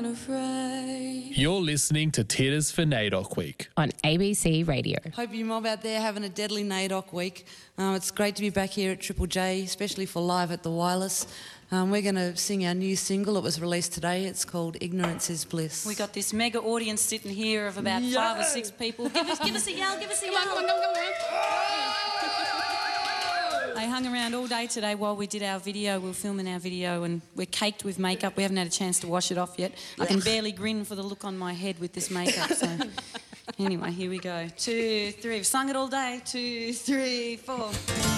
You're listening to Titters for NAIDOC Week on ABC Radio. Hope you mob out there having a deadly NAIDOC week. It's great to be back here at Triple J, especially for Live at the Wireless. We're going to sing our new single. It was released today. It's called Ignorance is Bliss. We got this mega audience sitting here of about 5 or 6 people. Give us a yell, give us a yell. Come on. They hung around all day today while we did our video. We were filming our video and we're caked with makeup. We haven't had a chance to wash it off yet. I can barely grin for the look on my head with this makeup. So anyway, here we go. 2, 3. We've sung it all day. 2, 3, 4.